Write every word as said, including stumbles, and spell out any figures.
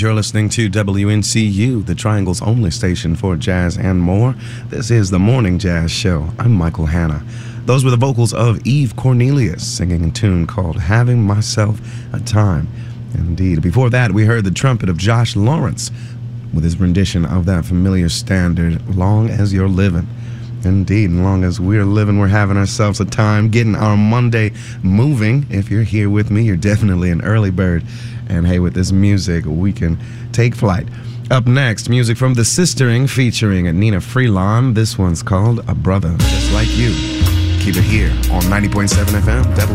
You're listening to W N C U, the Triangle's only station for jazz and more. This is the Morning Jazz Show. I'm Michael Hanna. Those were the vocals of Eve Cornelius singing a tune called Having Myself a Time. Indeed. Before that, we heard the trumpet of Josh Lawrence with his rendition of that familiar standard, Long as You're Living. Indeed, and long as we're living, we're having ourselves a time getting our Monday moving. If you're here with me, you're definitely an early bird. And hey, with this music, we can take flight. Up next, music from The Sistering featuring Nina Freelon. This one's called A Brother Just Like You. Keep it here on ninety point seven F M.